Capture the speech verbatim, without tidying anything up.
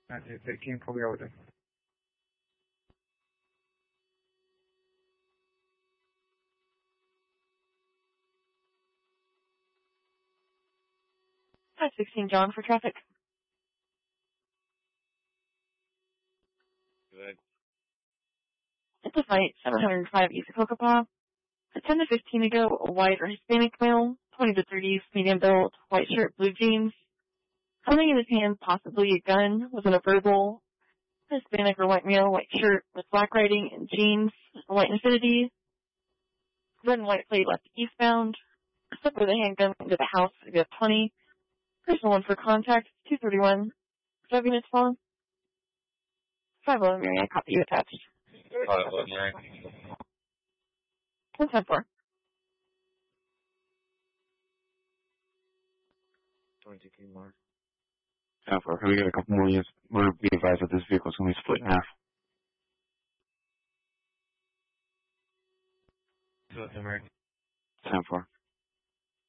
nine eight eighteen, pull the order. five sixteen John for traffic. Good. At the site, seven hundred five East Cocopah. At ten to fifteen ago, a white or Hispanic male, twenty to thirties, medium build, white shirt, blue jeans. Holding in his hand possibly a gun, was in a verbal. Hispanic or white male, white shirt, with black writing and jeans, white Infinity. Red and white plate left eastbound. Step with a handgun into the house, we have twenty. Personal one for contact, two thirty-one. five units long. five eleven Mary, I copy you attached. five eleven Mary. one ten four. twenty-two King Mark. ten four, can we get a couple more units? We're be advised that this vehicle is going to be split in half. two eleven Mary. ten four.